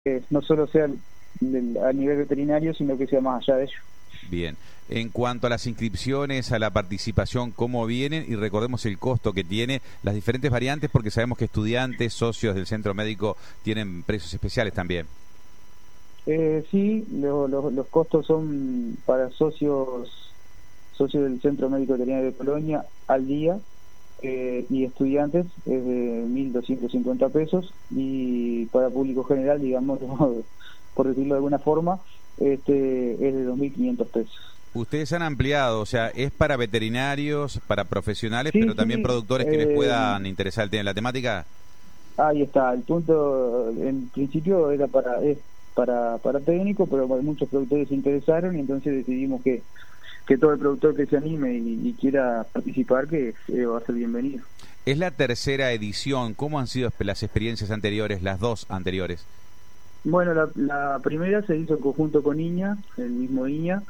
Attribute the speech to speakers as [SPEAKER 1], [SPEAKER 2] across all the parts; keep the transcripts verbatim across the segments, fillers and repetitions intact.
[SPEAKER 1] que no solo sea del, a nivel veterinario, sino que sea más allá de ello.
[SPEAKER 2] Bien. En cuanto a las inscripciones, a la participación, ¿cómo vienen? Y recordemos el costo que tiene, las diferentes variantes, porque sabemos que estudiantes, socios del centro médico tienen precios especiales también.
[SPEAKER 1] Eh, sí, lo, lo, los costos son para socios socios del Centro Médico Veterinario de Colonia al día, eh, y estudiantes es de mil doscientos cincuenta pesos, y para público general, digamos, por decirlo de alguna forma, este es de dos mil quinientos pesos.
[SPEAKER 2] Ustedes han ampliado, o sea, es para veterinarios, para profesionales,
[SPEAKER 1] Sí,
[SPEAKER 2] pero
[SPEAKER 1] sí,
[SPEAKER 2] también productores que
[SPEAKER 1] eh,
[SPEAKER 2] les puedan interesar el tema, la temática.
[SPEAKER 1] Ahí está, el punto, en principio era para es para para técnico, pero muchos productores se interesaron y entonces decidimos que, que todo el productor que se anime y, y quiera participar, que eh, va a ser bienvenido.
[SPEAKER 2] Es la tercera edición, ¿cómo han sido las experiencias anteriores, las dos anteriores?
[SPEAKER 1] Bueno, la, la primera se hizo en conjunto con Iña, el mismo Iña,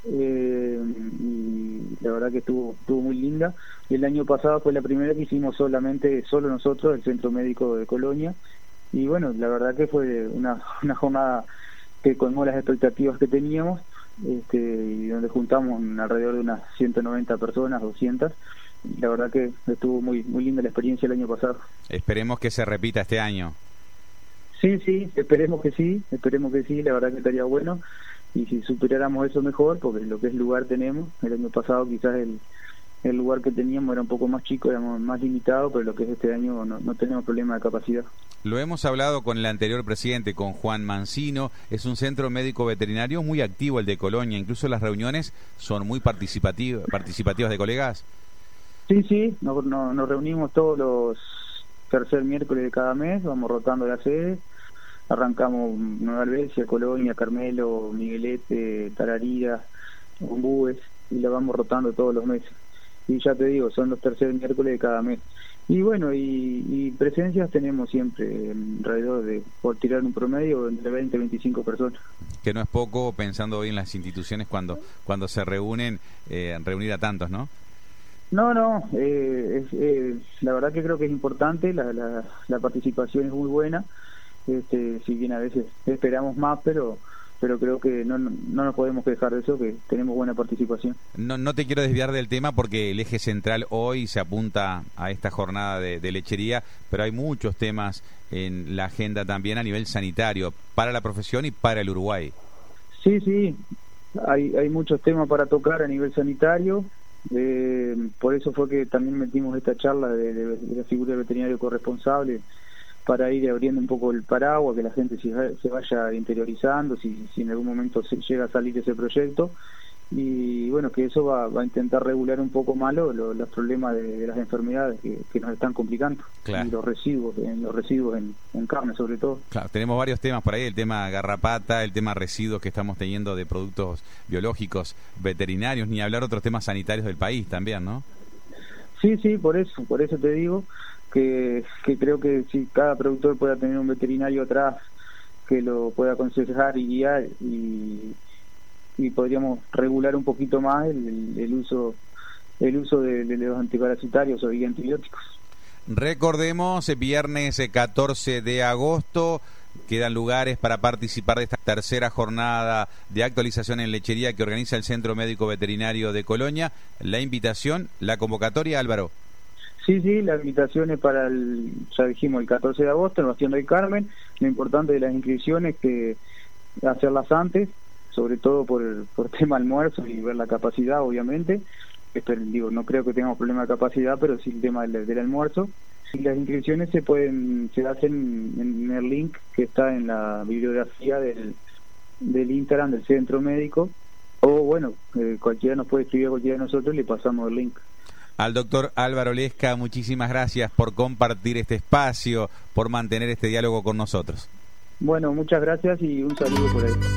[SPEAKER 1] eh, y la verdad que estuvo estuvo muy linda. Y el año pasado fue la primera que hicimos solamente, solo nosotros, el Centro Médico de Colonia, y bueno, la verdad que fue una, una jornada que colmó las expectativas que teníamos, este, y donde juntamos alrededor de unas ciento noventa personas, doscientas, y la verdad que estuvo muy muy linda la experiencia el año pasado.
[SPEAKER 2] Esperemos que se repita este año.
[SPEAKER 1] Sí, sí, esperemos que sí, esperemos que sí, la verdad que estaría bueno, y si superáramos eso mejor, porque lo que es lugar tenemos. El año pasado quizás el, el lugar que teníamos era un poco más chico, éramos más limitados, pero lo que es este año no, no tenemos problema de capacidad.
[SPEAKER 2] Lo hemos hablado con el anterior presidente, con Juan Mancino. Es un centro médico veterinario muy activo el de Colonia, incluso las reuniones son muy participativas, participativas de colegas.
[SPEAKER 1] Sí, sí, nos, nos, nos reunimos todos los tercer miércoles de cada mes, vamos rotando la sede, arrancamos Nueva Albesia, Colonia, Carmelo, Miguelete, Tararira, Ombúes, y la vamos rotando todos los meses. Y ya te digo, son los tercer miércoles de cada mes. Y bueno, y, y presencias tenemos siempre alrededor de, por tirar un promedio, entre veinte y veinticinco personas.
[SPEAKER 2] Que no es poco, pensando hoy en las instituciones cuando, cuando se reúnen, eh, reunir a tantos, ¿no?
[SPEAKER 1] No, no, eh, es, eh, la verdad que creo que es importante, la, la, la participación es muy buena, este, si bien a veces esperamos más, pero pero creo que no, no, no nos podemos quejar de eso, que tenemos buena participación.
[SPEAKER 2] No, no te quiero desviar del tema porque el eje central hoy se apunta a esta jornada de, de lechería, pero hay muchos temas en la agenda también a nivel sanitario, para la profesión y para el Uruguay.
[SPEAKER 1] Sí, sí, hay, hay muchos temas para tocar a nivel sanitario. Eh, por eso fue que también metimos esta charla de, de, de la figura del veterinario corresponsable, para ir abriendo un poco el paraguas, que la gente se, se vaya interiorizando si, si en algún momento se llega a salir ese proyecto, y bueno, que eso va, va a intentar regular un poco más lo, lo, los problemas de, de las enfermedades que, que nos están complicando. Claro. Y los residuos, en los residuos en, en carne sobre todo.
[SPEAKER 2] Claro, tenemos varios temas por ahí, el tema garrapata, el tema residuos que estamos teniendo de productos biológicos veterinarios, ni hablar otros temas sanitarios del país también, ¿no?
[SPEAKER 1] Sí, sí, por eso, por eso te digo que, que creo que si cada productor pueda tener un veterinario atrás que lo pueda aconsejar y guiar, y, y podríamos regular un poquito más el, el, el uso el uso de, de los antiparasitarios o antibióticos.
[SPEAKER 2] Recordemos, viernes catorce de agosto, quedan lugares para participar de esta tercera jornada de actualización en lechería que organiza el Centro Médico Veterinario de Colonia. La invitación, la convocatoria, Álvaro.
[SPEAKER 1] Sí, sí, la invitación es para el, ya dijimos, el catorce de agosto en el Bastión del Carmen. Lo importante de las inscripciones es que hacerlas antes, sobre todo por el, por tema almuerzo y ver la capacidad, obviamente. Pero, digo, no creo que tengamos problema de capacidad, pero sí el tema del, del almuerzo. Y las inscripciones se pueden se hacen en el link que está en la bibliografía del, del Instagram del Centro Médico, o bueno, eh, cualquiera nos puede escribir a cualquiera de nosotros y le pasamos el link.
[SPEAKER 2] Al doctor Álvaro Lesca, muchísimas gracias por compartir este espacio, por mantener este diálogo con nosotros.
[SPEAKER 1] Bueno, muchas gracias y un saludo por ahí.